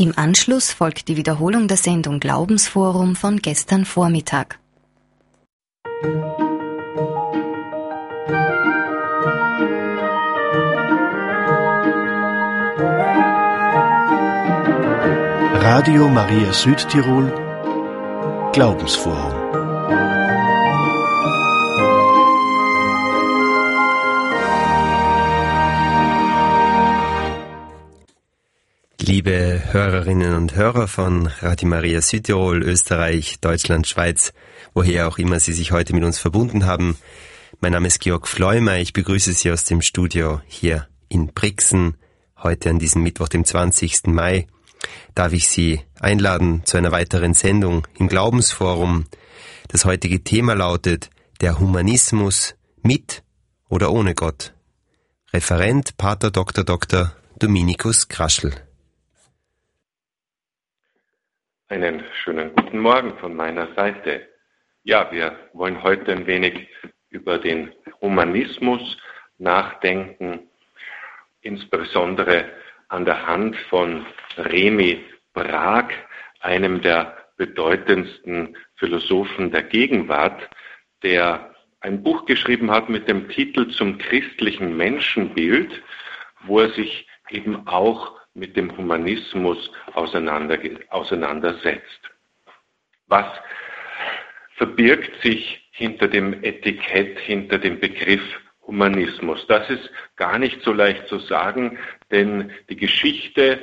Im Anschluss folgt die Wiederholung der Sendung Glaubensforum von gestern Vormittag. Radio Maria Südtirol Glaubensforum. Liebe Hörerinnen und Hörer von Radio Maria Südtirol, Österreich, Deutschland, Schweiz, woher auch immer Sie sich heute mit uns verbunden haben. Mein Name ist Georg Fleumer, ich begrüße Sie aus dem Studio hier in Brixen. Heute an diesem Mittwoch, dem 20. Mai, darf ich Sie einladen zu einer weiteren Sendung im Glaubensforum. Das heutige Thema lautet der Humanismus mit oder ohne Gott. Referent Pater Dr. Dominikus Kraschl. Einen schönen guten Morgen von meiner Seite. Ja, wir wollen heute ein wenig über den Humanismus nachdenken, insbesondere an der Hand von Remi Brag, einem der bedeutendsten Philosophen der Gegenwart, der ein Buch geschrieben hat mit dem Titel Zum christlichen Menschenbild, wo er sich eben auch mit dem Humanismus auseinandersetzt. Was verbirgt sich hinter dem Etikett, hinter dem Begriff Humanismus? Das ist gar nicht so leicht zu sagen, denn die Geschichte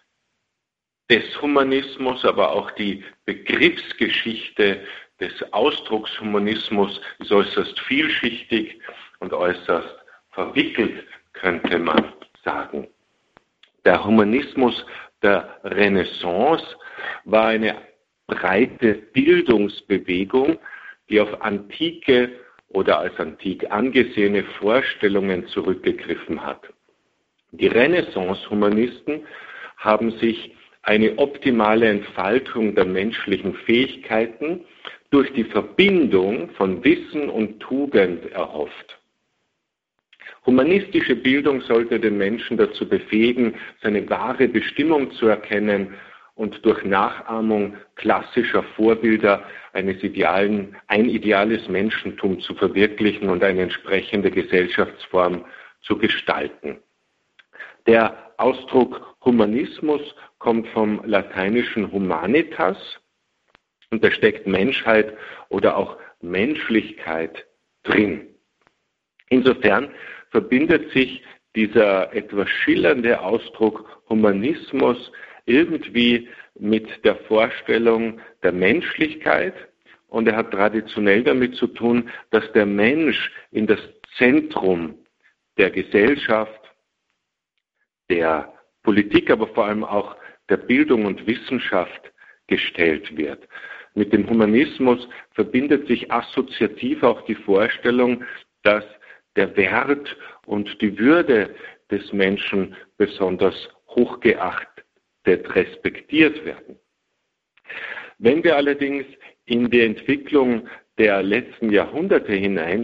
des Humanismus, aber auch die Begriffsgeschichte des Ausdrucks Humanismus ist äußerst vielschichtig und äußerst verwickelt, könnte man sagen. Der Humanismus der Renaissance war eine breite Bildungsbewegung, die auf antike oder als antik angesehene Vorstellungen zurückgegriffen hat. Die Renaissance-Humanisten haben sich eine optimale Entfaltung der menschlichen Fähigkeiten durch die Verbindung von Wissen und Tugend erhofft. Humanistische Bildung sollte den Menschen dazu befähigen, seine wahre Bestimmung zu erkennen und durch Nachahmung klassischer Vorbilder ein ideales Menschentum zu verwirklichen und eine entsprechende Gesellschaftsform zu gestalten. Der Ausdruck Humanismus kommt vom lateinischen humanitas und da steckt Menschheit oder auch Menschlichkeit drin. Insofern verbindet sich dieser etwas schillernde Ausdruck Humanismus irgendwie mit der Vorstellung der Menschlichkeit und er hat traditionell damit zu tun, dass der Mensch in das Zentrum der Gesellschaft, der Politik, aber vor allem auch der Bildung und Wissenschaft gestellt wird. Mit dem Humanismus verbindet sich assoziativ auch die Vorstellung, dass der Wert und die Würde des Menschen besonders hochgeachtet, respektiert werden. Wenn wir allerdings in die Entwicklung der letzten Jahrhunderte hinein